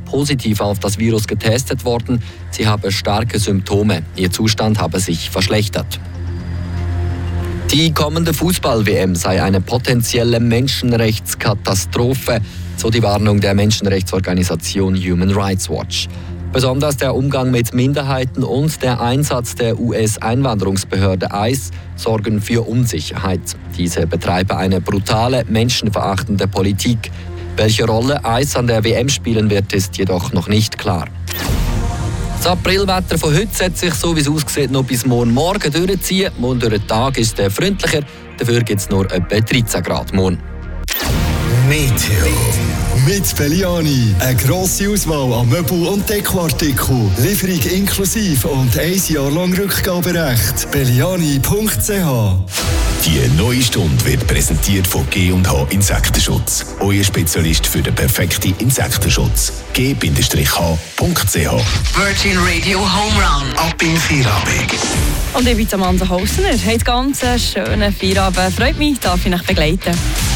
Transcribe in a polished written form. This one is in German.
positiv auf das Virus getestet worden. Sie habe starke Symptome. Ihr Zustand habe sich verschlechtert. Die kommende Fußball-WM sei eine potenzielle Menschenrechtskatastrophe, so die Warnung der Menschenrechtsorganisation Human Rights Watch. Besonders der Umgang mit Minderheiten und der Einsatz der US-Einwanderungsbehörde ICE sorgen für Unsicherheit. Diese betreibe eine brutale, menschenverachtende Politik. Welche Rolle ICE an der WM spielen wird, ist jedoch noch nicht klar. Das Aprilwetter von heute setzt sich, so wie es aussieht, noch bis morgen durchziehen. Morgen durch den Tag ist es freundlicher, dafür gibt es nur etwa 13 Grad morgen. Meteo. Mit Belliani. Eine grosse Auswahl an Möbel- und Dekoartikeln. Lieferung inklusive und 1 Jahr lang Rückgaberecht. Belliani.ch. Die neue Stunde wird präsentiert von G&H Insektenschutz. Euer Spezialist für den perfekten Insektenschutz. G-H.ch. Virgin Radio Home Run. Ab in Feierabend. Und ich bin Amanda Hausner. Habt ganz schönen Feierabend. Freut mich, darf ich euch begleiten.